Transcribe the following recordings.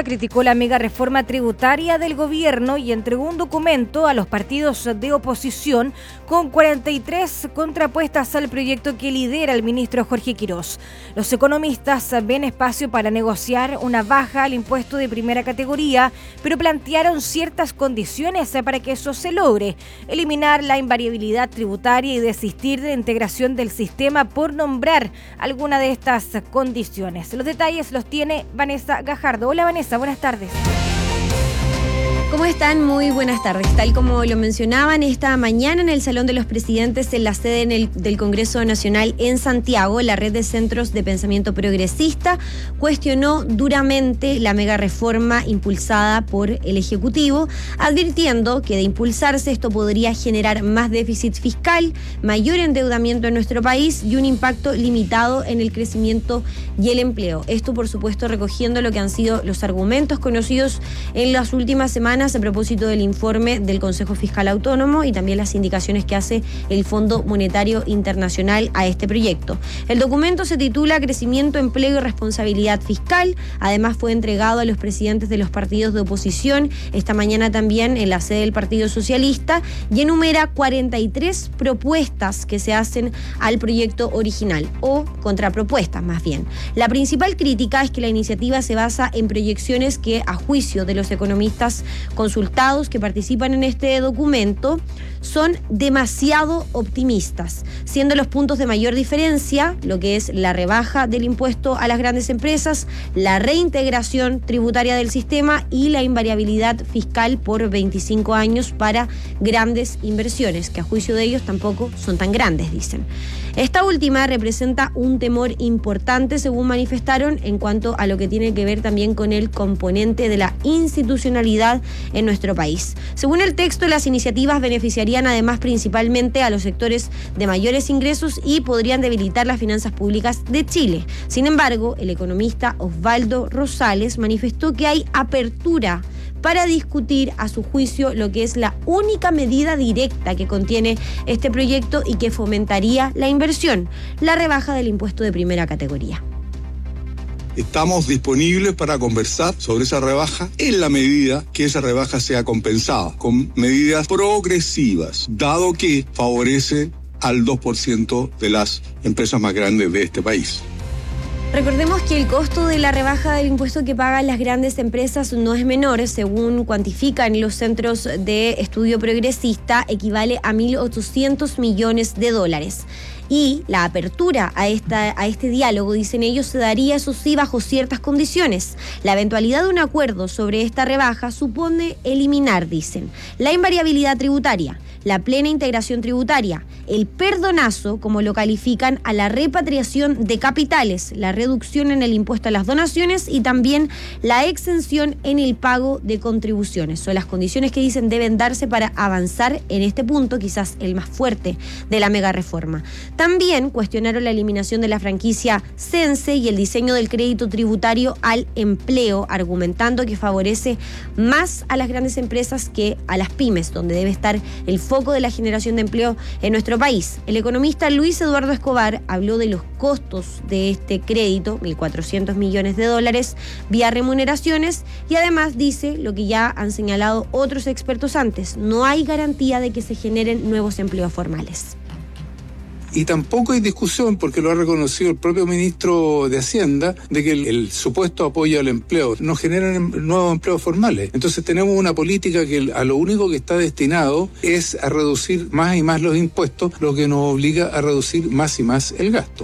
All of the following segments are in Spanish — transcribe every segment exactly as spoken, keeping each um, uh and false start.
Socialista criticó la mega reforma tributaria del gobierno y entregó un documento a los partidos de oposición con cuarenta y tres contrapuestas al proyecto que lidera el ministro Jorge Quirós. Los economistas ven espacio para negociar una baja al impuesto de primera categoría, pero plantearon ciertas condiciones para que eso se logre: eliminar la invariabilidad tributaria y desistir de la integración del sistema, por nombrar alguna de estas condiciones. Los detalles los tiene Vanessa Gajardo. Hola Vanessa, buenas tardes. ¿Cómo están? Muy buenas tardes. Tal como lo mencionaban, esta mañana en el Salón de los Presidentes, en la sede en el, del Congreso Nacional en Santiago, la red de centros de pensamiento progresista cuestionó duramente la mega reforma impulsada por el Ejecutivo, advirtiendo que de impulsarse esto podría generar más déficit fiscal, mayor endeudamiento en nuestro país y un impacto limitado en el crecimiento y el empleo. Esto, por supuesto, recogiendo lo que han sido los argumentos conocidos en las últimas semanas a propósito del informe del Consejo Fiscal Autónomo y también las indicaciones que hace el Fondo Monetario Internacional a este proyecto. El documento se titula Crecimiento, Empleo y Responsabilidad Fiscal. Además, fue entregado a los presidentes de los partidos de oposición esta mañana también en la sede del Partido Socialista y enumera cuarenta y tres propuestas que se hacen al proyecto original, o contrapropuestas más bien. La principal crítica es que la iniciativa se basa en proyecciones que, a juicio de los economistas consultados que participan en este documento, son demasiado optimistas, siendo los puntos de mayor diferencia lo que es la rebaja del impuesto a las grandes empresas, la reintegración tributaria del sistema y la invariabilidad fiscal por veinticinco años para grandes inversiones, que a juicio de ellos tampoco son tan grandes, dicen. Esta última representa un temor importante, según manifestaron, en cuanto a lo que tiene que ver también con el componente de la institucionalidad en nuestro país. Según el texto, las iniciativas beneficiarían además principalmente a los sectores de mayores ingresos y podrían debilitar las finanzas públicas de Chile. Sin embargo, el economista Osvaldo Rosales manifestó que hay apertura para discutir, a su juicio, lo que es la única medida directa que contiene este proyecto y que fomentaría la inversión: la rebaja del impuesto de primera categoría. Estamos disponibles para conversar sobre esa rebaja en la medida que esa rebaja sea compensada con medidas progresivas, dado que favorece al dos por ciento de las empresas más grandes de este país. Recordemos que el costo de la rebaja del impuesto que pagan las grandes empresas no es menor. Según cuantifican los centros de estudio progresista, equivale a mil ochocientos millones de dólares. Y la apertura a, esta, a este diálogo, dicen ellos, se daría, eso sí, bajo ciertas condiciones. La eventualidad de un acuerdo sobre esta rebaja supone eliminar, dicen, la invariabilidad tributaria, la plena integración tributaria, el perdonazo, como lo califican, a la repatriación de capitales, la reducción en el impuesto a las donaciones y también la exención en el pago de contribuciones. Son las condiciones que dicen deben darse para avanzar en este punto, quizás el más fuerte de la mega reforma. También cuestionaron la eliminación de la franquicia Sense y el diseño del crédito tributario al empleo, argumentando que favorece más a las grandes empresas que a las pymes, donde debe estar el foco de la generación de empleo en nuestro país. El economista Luis Eduardo Escobar habló de los costos de este crédito, mil cuatrocientos millones de dólares, vía remuneraciones, y además dice lo que ya han señalado otros expertos antes: no hay garantía de que se generen nuevos empleos formales. Y tampoco hay discusión, porque lo ha reconocido el propio ministro de Hacienda, de que el, el supuesto apoyo al empleo no genera nuevos empleos formales. Entonces tenemos una política que a lo único que está destinado es a reducir más y más los impuestos, lo que nos obliga a reducir más y más el gasto.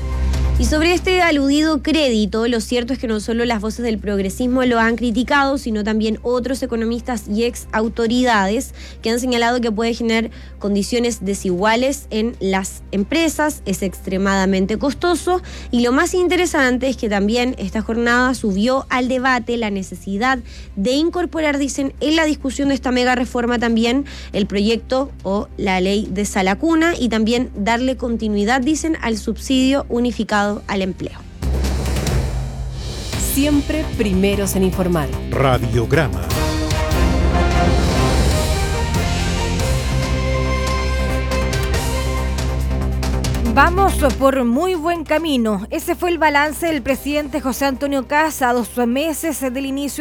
Y sobre este aludido crédito, lo cierto es que no solo las voces del progresismo lo han criticado, sino también otros economistas y ex autoridades que han señalado que puede generar condiciones desiguales en las empresas, es extremadamente costoso, y lo más interesante es que también esta jornada subió al debate la necesidad de incorporar, dicen, en la discusión de esta mega reforma también el proyecto o la ley de Sala Cuna, y también darle continuidad, dicen, al subsidio unificado al empleo. Siempre primeros en informar. Radiograma. Vamos por muy buen camino. Ese fue el balance del presidente José Antonio Kast a dos meses del inicio